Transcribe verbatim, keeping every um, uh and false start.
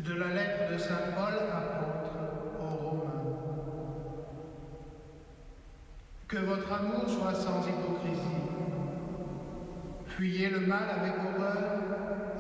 De la lettre de saint Paul, apôtre aux Romains. Que votre amour soit sans hypocrisie. Fuyez le mal avec horreur,